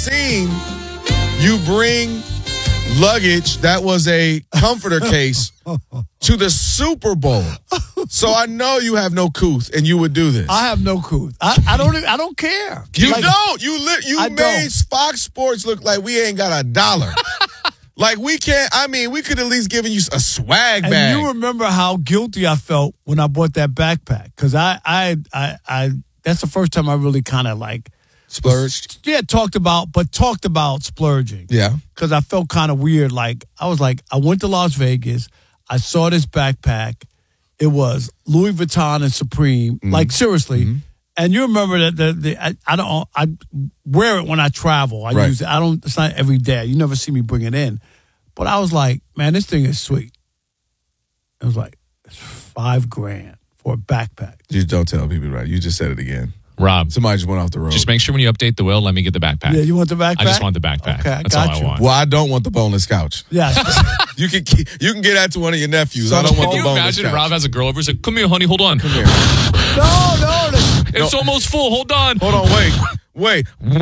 seen you bring luggage that was a comforter case to the Super Bowl. So I know you have no couth and you would do this. I have no couth. I don't care. You don't. You made Fox Sports look like we ain't got $1. Like we can't. I mean, we could at least given you a swag bag. And you remember how guilty I felt when I bought that backpack because I that's the first time I really kind of like splurged. Yeah, talked about splurging. Yeah, because I felt kind of weird. Like I went to Las Vegas. I saw this backpack. It was Louis Vuitton and Supreme. Mm-hmm. Like seriously. Mm-hmm. And you remember that I wear it when I travel. I use it. It's not every day. You never see me bring it in. But I was like, man, this thing is sweet. It was like, it's $5,000 for a backpack. You don't tell people, right? You just said it again. Rob. Somebody just went off the road. Just make sure when you update the will, let me get the backpack. Yeah, you want the backpack? I just want the backpack. Okay, That's all I want. Well, I don't want the boneless couch. Yeah. You can get that to one of your nephews. I don't want the boneless couch. Can you imagine Rob has a girl over and like, come here, honey, hold on. Come here. No. It's almost full. Hold on. Hold on, wait.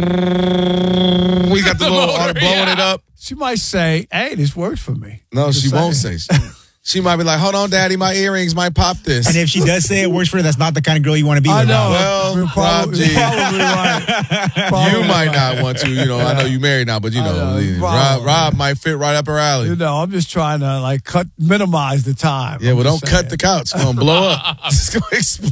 We got the little blowing it up. She might say, hey, this works for me. No, she won't say. She might be like, hold on, Daddy, my earrings might pop this. And if she does say it works for her, that's not the kind of girl you want to be with. I know. Well, Rob G. Probably right. You might not want to. I know you married now, but Rob might fit right up her alley. I'm just trying to minimize the time. Yeah, well, don't cut the couch. It's going to blow up. It's going to explode.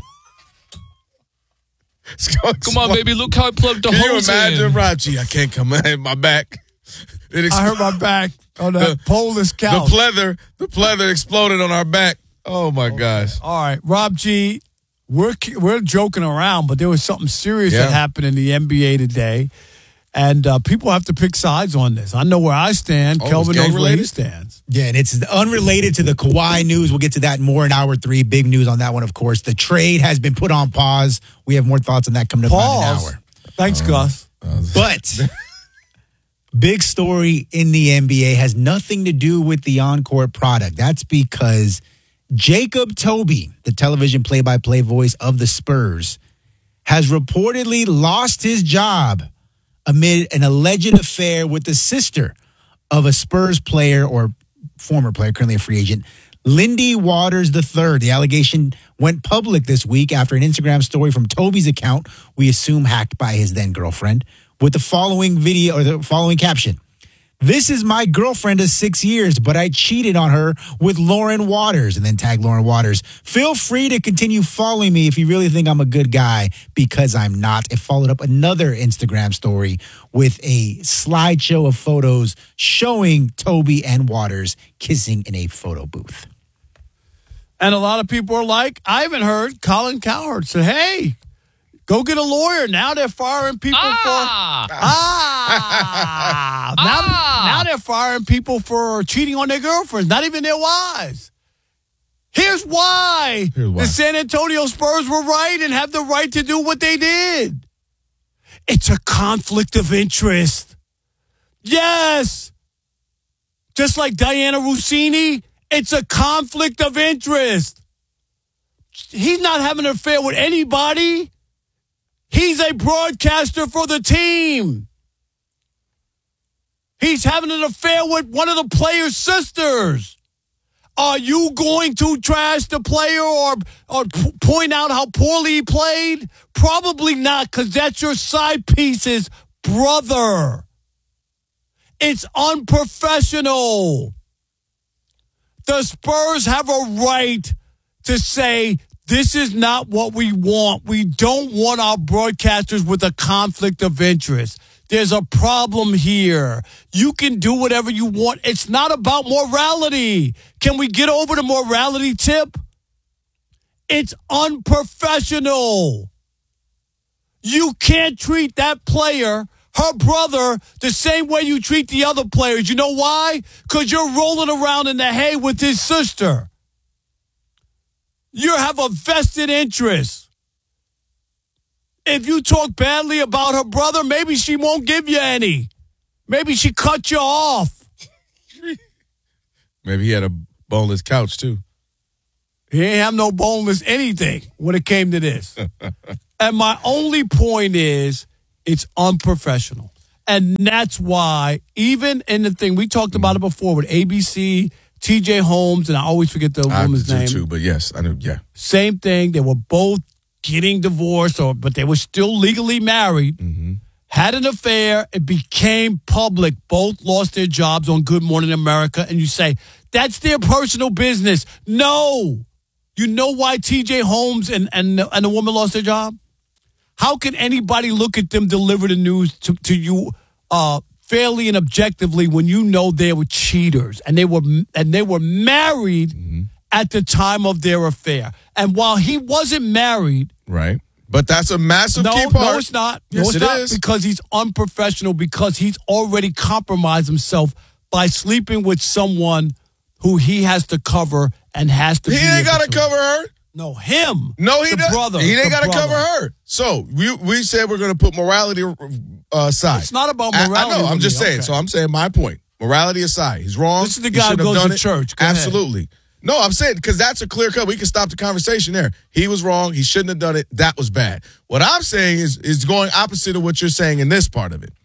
Come on, baby. Look how I plugged the hose in. Can you imagine, Rob G? I can't come in my back. I hurt my back on that poleless couch. The pleather exploded on our back. Oh, my gosh. All right, Rob G, we're joking around, but there was something serious that happened in the NBA today, and people have to pick sides on this. I know where I stand. Kelvin knows where he stands. Yeah, and it's unrelated to the Kawhi news. We'll get to that more in hour 3. Big news on that one, of course. The trade has been put on pause. We have more thoughts on that coming up in an hour. Thanks, Gus. But big story in the NBA has nothing to do with the on-court product. That's because Jacob Toby, the television play-by-play voice of the Spurs, has reportedly lost his job amid an alleged affair with the sister of a Spurs player or former player, currently a free agent, Lindy Waters III. The allegation went public this week after an Instagram story from Toby's account, we assume hacked by his then girlfriend, with the following video or the following caption. This is my girlfriend of 6 years, but I cheated on her with Lauren Waters, and then tag Lauren Waters. Feel free to continue following me if you really think I'm a good guy, because I'm not. It followed up another Instagram story with a slideshow of photos showing Toby and Waters kissing in a photo booth. And a lot of people are like, I haven't heard Colin Cowherd say, hey, go get a lawyer. Now they're firing people Now they're firing people for cheating on their girlfriends, not even their wives. Here's why the San Antonio Spurs were right and have the right to do what they did. It's a conflict of interest. Yes. Just like Diana Rossini, it's a conflict of interest. He's not having an affair with anybody. He's a broadcaster for the team. He's having an affair with one of the player's sisters. Are you going to trash the player or point out how poorly he played? Probably not, because that's your side piece's brother. It's unprofessional. The Spurs have a right to say, this is not what we want. We don't want our broadcasters with a conflict of interest. There's a problem here. You can do whatever you want. It's not about morality. Can we get over the morality tip? It's unprofessional. You can't treat that player, her brother, the same way you treat the other players. You know why? Because you're rolling around in the hay with his sister. You have a vested interest. If you talk badly about her brother, maybe she won't give you any. Maybe she cut you off. Maybe he had a boneless couch, too. He ain't have no boneless anything when it came to this. And my only point is, it's unprofessional. And that's why, even in the thing, we talked about it before with ABC, TJ Holmes, and I always forget the woman's name. Too, but yes, I know. Yeah, same thing. They were both getting divorced, but they were still legally married. Had an affair. It became public. Both lost their jobs on Good Morning America, and you say that's their personal business. No, you know why TJ Holmes and the woman lost their job? How can anybody look at them deliver the news to you fairly and objectively when you know they were cheaters and they were married at the time of their affair? And while he wasn't married, right? But that's a massive key part. No, it's not. Yes, no, it's it not is. because he's unprofessional. Because he's already compromised himself by sleeping with someone who he has to cover and has to. He ain't got to cover her. No, him. No, he the doesn't. brother. He ain't got to brother. cover her. So we said we're going to put morality aside. It's not about morality. I know. I'm just saying. Okay. So I'm saying my point. Morality aside, he's wrong. This is the guy who goes to church. Go Absolutely. ahead. No, I'm saying because that's a clear cut. We can stop the conversation there. He was wrong. He shouldn't have done it. That was bad. What I'm saying is going opposite of what you're saying in this part of it.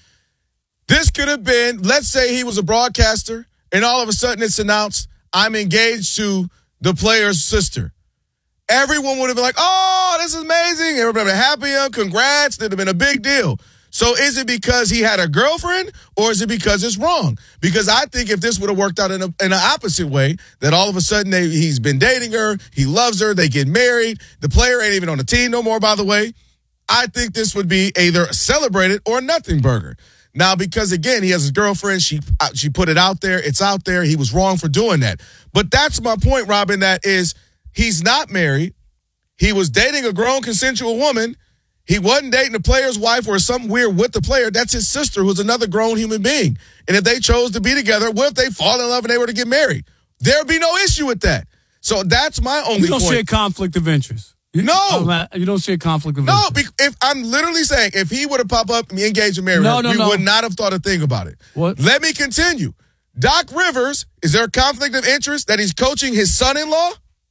This could have been, let's say he was a broadcaster, and all of a sudden it's announced, I'm engaged to the player's sister. Everyone would have been like, oh, this is amazing. Everybody would have been happy. Congrats. It would have been a big deal. So is it because he had a girlfriend or is it because it's wrong? Because I think if this would have worked out in an opposite way, that all of a sudden he's been dating her, he loves her, they get married, the player ain't even on the team no more, by the way, I think this would be either celebrated or a nothing burger. Now, because, again, he has his girlfriend, she put it out there, it's out there, he was wrong for doing that. But that's my point, Robin, that is he's not married, he was dating a grown consensual woman, he wasn't dating the player's wife or something weird with the player. That's his sister, who's another grown human being. And if they chose to be together, what if they fall in love and they were to get married? There'd be no issue with that. So that's my only point. You don't see a conflict of interest. No. You don't see a conflict of interest. No, if I'm literally saying if he would have popped up and engaged and married her, we would not have thought a thing about it. What? Let me continue. Doc Rivers, is there a conflict of interest that he's coaching his son-in-law?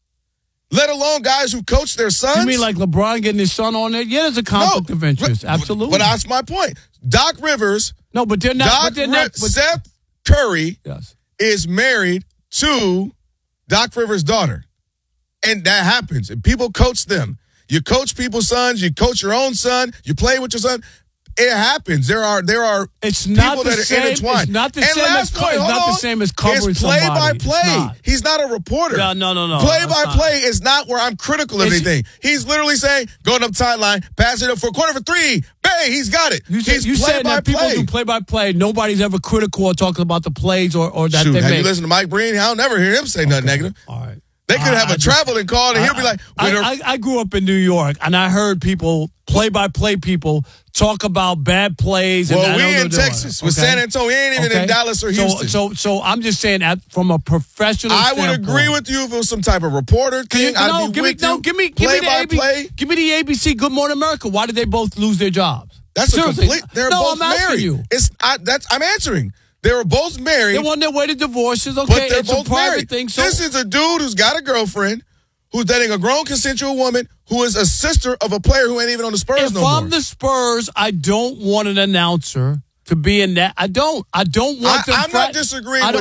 Let alone guys who coach their sons? You mean like LeBron getting his son on there? Yeah, there's a conflict of interest. Absolutely. But that's my point. Doc Rivers. No, but they're not. Seth Curry is married to Doc Rivers' daughter. And that happens. And people coach them. You coach people's sons. You coach your own son. You play with your son. It happens. There are it's not people that are intertwined. It's not the same as covering it's play somebody. by play. He's not a reporter. No. Play by play is not where I'm critical of anything. He's literally saying, going up timeline, pass it up for a corner for three. Bang, he's got it. You said that people do play by play. Nobody's ever critical or talking about the plays or that they have make. You listened to Mike Breen? I'll never hear him say nothing negative. All right. They could have a traveling call, and he'll be like, I grew up in New York, and I heard people, play-by-play people, talk about bad plays. Well, we in Texas with San Antonio. We ain't even in Dallas or Houston. So I'm just saying that from a professional standpoint. I would agree with you if it was some type of reporter thing. Give me the ABC Good Morning America. Why did they both lose their jobs? That's seriously. They're both I'm married. You. I'm answering. They were both married. They're on their way to divorces. Okay, but they're it's both a private married. thing. So this is a dude who's got a girlfriend, who's dating a grown consensual woman, who is a sister of a player who ain't even on the Spurs no more. If I'm the Spurs, I don't want an announcer to be in that. I don't want them. I'm not disagreeing. I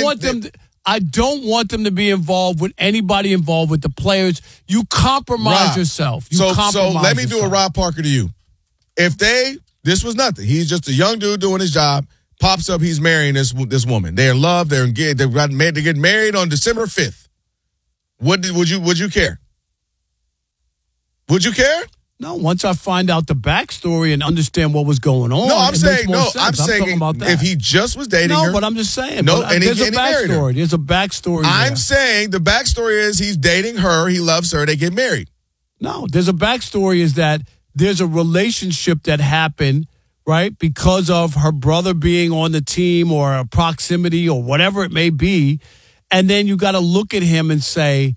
don't want them to be involved with anybody involved with the players. You compromise yourself. So let me do a Rob Parker to you. If this was nothing. He's just a young dude doing his job. Pops up, he's marrying this woman. They're in love. They're engaged. They get married on December 5th. Would you care? Would you care? No. Once I find out the backstory and understand what was going on. No, I'm saying about that. If he just was dating her. No, but I'm just saying. There's a backstory. There's a backstory. I'm saying the backstory is he's dating her. He loves her. They get married. No, there's a backstory is that there's a relationship that happened. Right? Because of her brother being on the team or a proximity or whatever it may be. And then you got to look at him and say,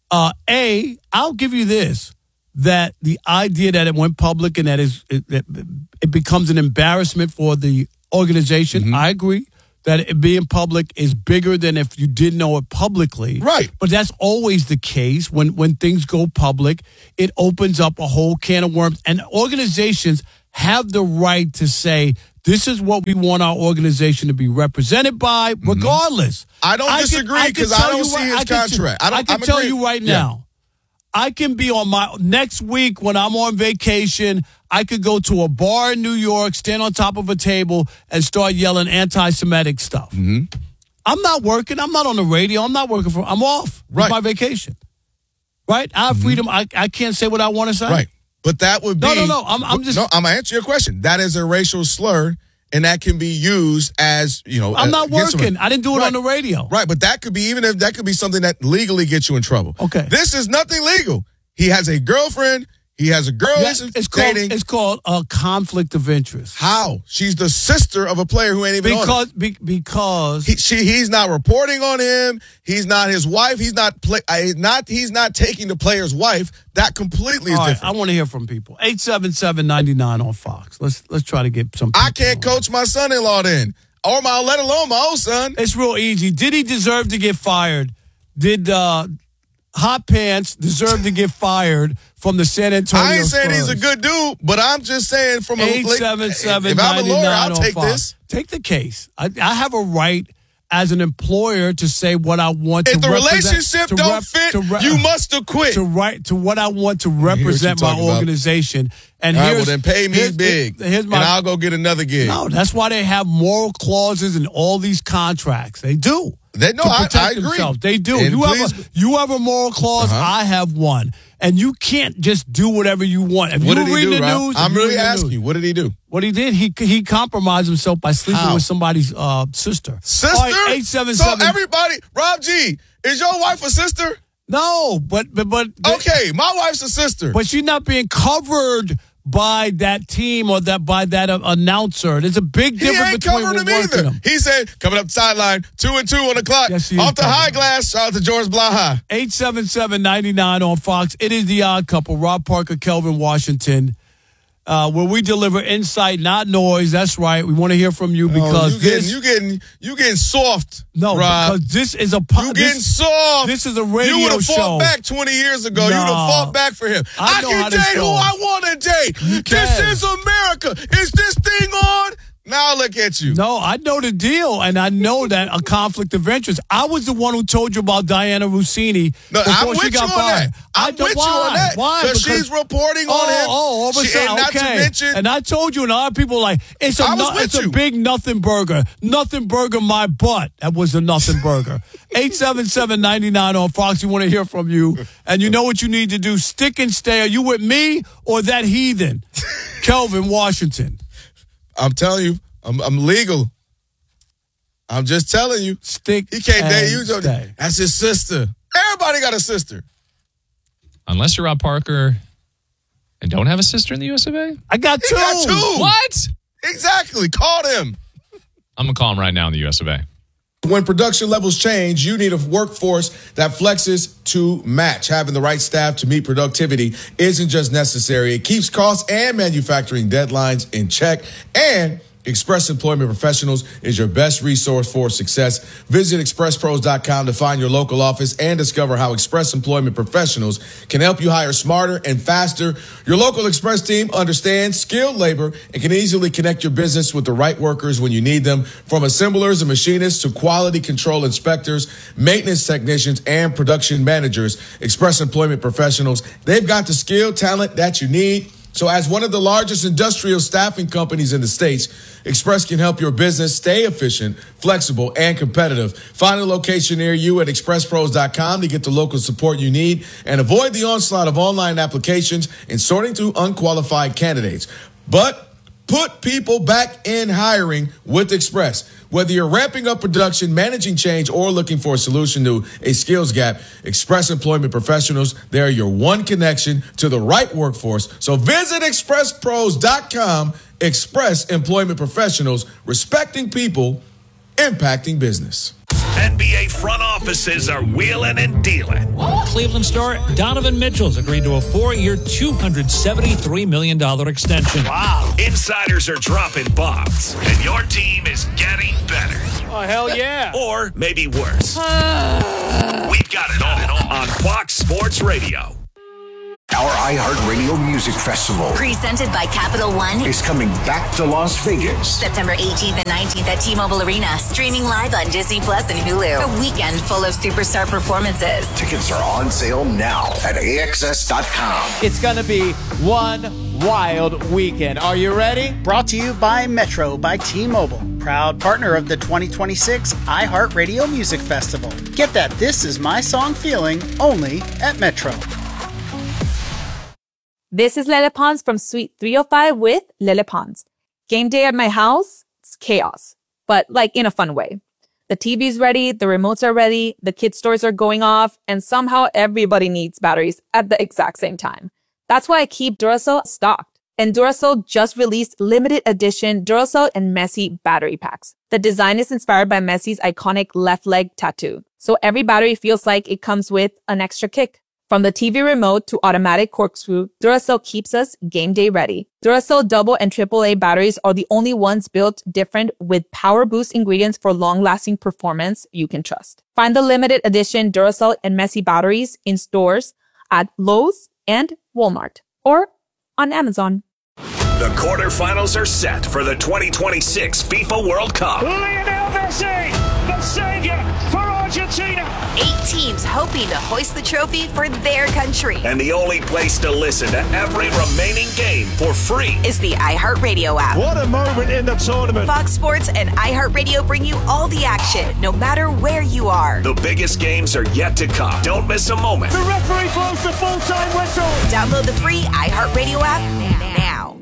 I'll give you this, that the idea that it went public and that it becomes an embarrassment for the organization. Mm-hmm. I agree that it being public is bigger than if you didn't know it publicly. Right. But that's always the case. When things go public, it opens up a whole can of worms. And organizations have the right to say, This is what we want our organization to be represented by, regardless. I don't disagree because I don't see his contract. I can tell you right now, I can be on my next week when I'm on vacation. I could go to a bar in New York, stand on top of a table, and start yelling anti-Semitic stuff. Mm-hmm. I'm not working. I'm not on the radio. I'm not working I'm off. Right. It's my vacation. Right? I have freedom. I can't say what I want to say. Right. But that would be No. I'm just. No, I'm gonna answer your question. That is a racial slur, and that can be used as I'm not working. I didn't do it on the radio. Right, but that could be that could be something that legally gets you in trouble. Okay. This is nothing legal. He has a girlfriend. He has a girl he's dating. It's called a conflict of interest. How? She's the sister of a player who ain't even on it. Because he's not reporting on him. He's not his wife. He's not taking the player's wife. That completely is different. I want to hear from people. 877-99 on Fox. Let's try to get some people I can't coach my son-in-law then, or let alone my own son. It's real easy. Did he deserve to get fired? Did Hot Pants deserve to get fired from the San Antonio I ain't saying Spurs? he's a good dude, but I'm just saying from a 877-99 if I'm a lawyer, I'll take Fox. this. Take the case. I have a right as an employer to say what I want if to the represent. relationship don't fit, you must acquit. To what I want to represent my organization. And all right, well then pay me big, and I'll go get another gig. No, that's why they have moral clauses in all these contracts. They do. I agree. Themselves. They do. And You have a moral clause. I have one. And you can't just do whatever you want. If what you did he read do, the Rob? news, I'm really asking you. What did he do? What he did, he compromised himself by sleeping with somebody's sister. Sister? All right, 877. So everybody, Rob G, is your wife a sister? No, but okay, my wife's a sister. But she's not being covered by that team or by that announcer. There's a big difference between covering him either. He said, coming up the sideline, 2-2 on the clock. Yes, off the high glass. Shout out to George Blaha. 877-99 on Fox. It is The Odd Couple. Rob Parker, Kelvin Washington. Where we deliver insight, not noise. That's right. We want to hear from you because you getting soft. No, Rob. because this is you getting soft. This is a radio show. You would have fought back 20 years ago. You would have fought back for him. I can date who I want to date. This is America. Is this thing on? Now look at you. No, I know the deal, and I know that a conflict of interest. I was the one who told you about Diana Rossini before she got fired. I'm with you on that. Why? Because she's reporting on him. All of a sudden, okay. Not to mention, and I told you, and a lot of people like, it's a big nothing burger. Nothing burger, my butt. That was a nothing burger. 877-99 on Fox. We want to hear from you. And you know what you need to do. Stick and stay. Are you with me or that heathen? Kelvin Washington. I'm telling you, I'm legal. I'm just telling you. Stick. He can't date you. Stay. That's his sister. Everybody got a sister. Unless you're Rob Parker and don't have a sister in the US of A. I got two. He got two. What? Exactly. Called him. I'm going to call him right now in the US of A. When production levels change, you need a workforce that flexes to match. Having the right staff to meet productivity isn't just necessary. It keeps costs and manufacturing deadlines in check. And Express Employment Professionals is your best resource for success. Visit expresspros.com to find your local office and discover how Express Employment Professionals can help you hire smarter and faster. Your local Express team understands skilled labor and can easily connect your business with the right workers when you need them. From assemblers and machinists to quality control inspectors, maintenance technicians, and production managers, Express Employment Professionals, they've got the skill, talent that you need. So as one of the largest industrial staffing companies in the States, Express can help your business stay efficient, flexible, and competitive. Find a location near you at expresspros.com to get the local support you need and avoid the onslaught of online applications and sorting through unqualified candidates. But put people back in hiring with Express. Whether you're ramping up production, managing change, or looking for a solution to a skills gap, Express Employment Professionals, they're your one connection to the right workforce. So visit expresspros.com. Express Employment Professionals, respecting people, impacting business. NBA front offices are wheeling and dealing. Cleveland star Donovan Mitchell's agreed to a 4-year, $273 million extension. Wow. Insiders are dropping bombs, and your team is getting better. Oh, hell yeah. Or maybe worse. We've got it all on Fox Sports Radio. Our iHeartRadio Music Festival, presented by Capital One, is coming back to Las Vegas. September 18th and 19th at T-Mobile Arena, streaming live on Disney Plus and Hulu. A weekend full of superstar performances. Tickets are on sale now at AXS.com. It's going to be one wild weekend. Are you ready? Brought to you by Metro by T-Mobile, proud partner of the 2026 iHeartRadio Music Festival. Get that This Is My Song feeling only at Metro. This is Lele Pons from Suite 305 with Lele Pons. Game day at my house, it's chaos, but like in a fun way. The TV's ready, the remotes are ready, the kids' toys are going off, and somehow everybody needs batteries at the exact same time. That's why I keep Duracell stocked. And Duracell just released limited edition Duracell and Messi battery packs. The design is inspired by Messi's iconic left leg tattoo. So every battery feels like it comes with an extra kick. From the TV remote to automatic corkscrew, Duracell keeps us game day ready. Duracell double and AAA batteries are the only ones built different with power boost ingredients for long-lasting performance you can trust. Find the limited edition Duracell and Messi batteries in stores at Lowe's and Walmart or on Amazon. The quarterfinals are set for the 2026 FIFA World Cup. Lionel Messi, the savior for Argentina. 8 teams hoping to hoist the trophy for their country. And the only place to listen to every remaining game for free is the iHeartRadio app. What a moment in the tournament. Fox Sports and iHeartRadio bring you all the action, no matter where you are. The biggest games are yet to come. Don't miss a moment. The referee blows the full-time whistle. Download the free iHeartRadio app now.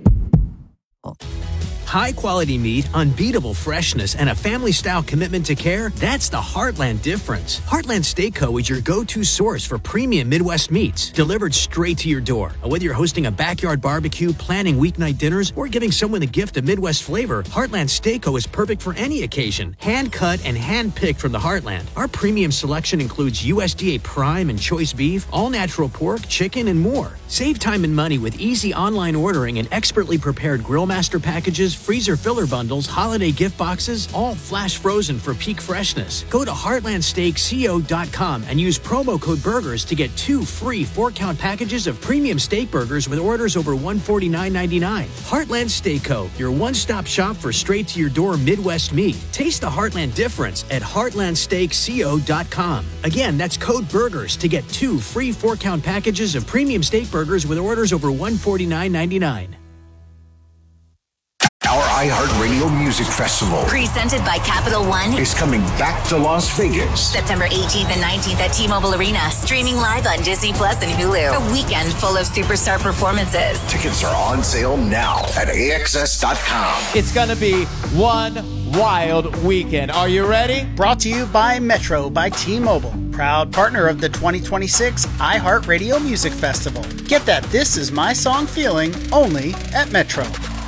High-quality meat, unbeatable freshness, and a family-style commitment to care, that's the Heartland difference. Heartland Steak Co. is your go-to source for premium Midwest meats, delivered straight to your door. Whether you're hosting a backyard barbecue, planning weeknight dinners, or giving someone a gift of Midwest flavor, Heartland Steak Co. is perfect for any occasion. Hand-cut and hand-picked from the Heartland. Our premium selection includes USDA Prime and Choice Beef, all-natural pork, chicken, and more. Save time and money with easy online ordering and expertly prepared Grill Master packages, freezer filler bundles, holiday gift boxes, all flash frozen for peak freshness. Go to heartlandsteakco.com and use promo code BURGERS to get 2 free 4-count packages of premium steak burgers with orders over $149.99. Heartland Steak Co., your one-stop shop for straight-to-your-door Midwest meat. Taste the Heartland difference at heartlandsteakco.com. Again, that's code BURGERS to get 2 free 4-count packages of premium steak burgers with orders over $149.99. Our iHeartRadio Music Festival, presented by Capital One, is coming back to Las Vegas. September 18th and 19th at T-Mobile Arena, streaming live on Disney Plus and Hulu. A weekend full of superstar performances. Tickets are on sale now at AXS.com. It's going to be one wild weekend. Are you ready? Brought to you by Metro by T-Mobile, proud partner of the 2026 iHeartRadio Music Festival. Get that This Is My Song feeling only at Metro.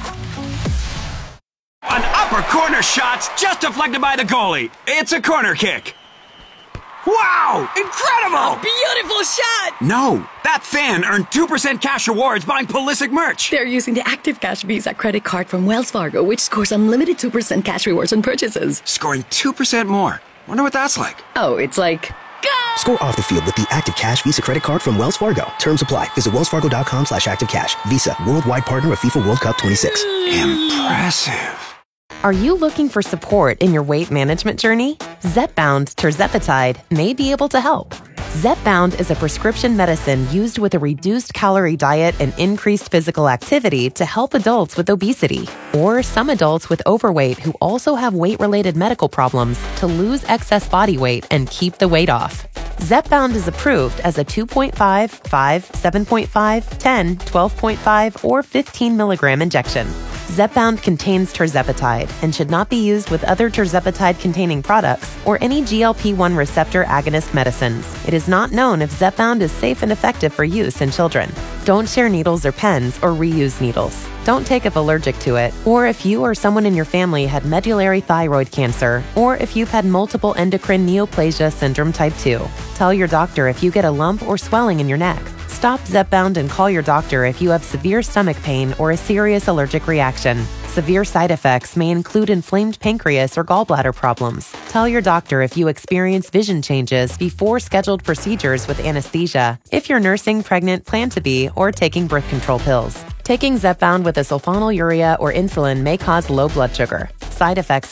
An upper corner shot just deflected by the goalie. It's a corner kick. Wow! Incredible! Beautiful shot! No, that fan earned 2% cash rewards buying Pulisic merch. They're using the Active Cash Visa credit card from Wells Fargo, which scores unlimited 2% cash rewards on purchases. Scoring 2% more. Wonder what that's like. Oh, it's like... Go! Score off the field with the Active Cash Visa credit card from Wells Fargo. Terms apply. Visit wellsfargo.com/activecash. Visa, worldwide partner of FIFA World Cup 26. Impressive. Are you looking for support in your weight management journey? Zepbound tirzepatide may be able to help. Zepbound is a prescription medicine used with a reduced calorie diet and increased physical activity to help adults with obesity or some adults with overweight who also have weight-related medical problems to lose excess body weight and keep the weight off. Zepbound is approved as a 2.5, 5, 7.5, 10, 12.5, or 15 milligram injection. Zepbound contains tirzepatide and should not be used with other tirzepatide-containing products or any GLP-1 receptor agonist medicines. It is not known if Zepbound is safe and effective for use in children. Don't share needles or pens or reuse needles. Don't take if allergic to it, or if you or someone in your family had medullary thyroid cancer, or if you've had multiple endocrine neoplasia syndrome type 2. Tell your doctor if you get a lump or swelling in your neck. Stop Zepbound and call your doctor if you have severe stomach pain or a serious allergic reaction. Severe side effects may include inflamed pancreas or gallbladder problems. Tell your doctor if you experience vision changes before scheduled procedures with anesthesia. If you're nursing, pregnant, plan to be, or taking birth control pills. Taking Zepbound with a sulfonylurea or insulin may cause low blood sugar. Side effects